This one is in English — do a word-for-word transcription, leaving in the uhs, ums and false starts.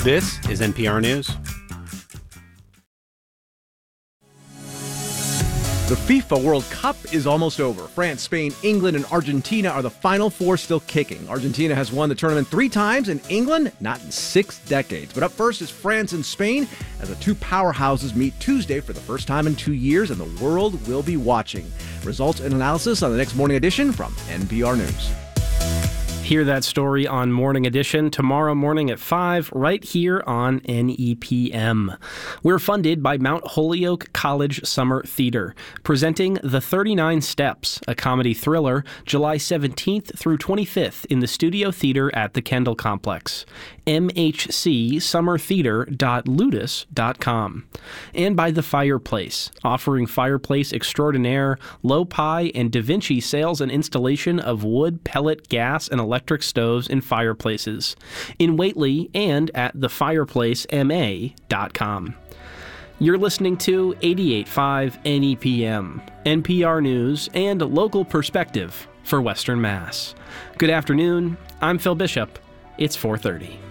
This is N P R News. The FIFA World Cup is almost over. France, Spain, England, and Argentina are the final four still kicking. Argentina has won the tournament three times, and England not in six decades. But up first is France and Spain, as the two powerhouses meet Tuesday for the first time in two years, and the world will be watching. Results and analysis on the next Morning Edition from N P R News. Hear that story on Morning Edition tomorrow morning at five, right here on N E P M. We're funded by Mount Holyoke College Summer Theater, presenting The thirty-nine Steps, a comedy thriller, July seventeenth through twenty-fifth in the Studio Theater at the Kendall Complex. m h c summer theater dot ludus dot com. And by The Fireplace, offering fireplace extraordinaire, low-pi, and Da Vinci sales and installation of wood, pellet, gas, and electric electric stoves and fireplaces in Whately and at the fireplace m a dot com. You're listening to eighty-eight point five N E P M, N P R News, and local perspective for Western Mass. Good afternoon. I'm Phil Bishop. It's four thirty.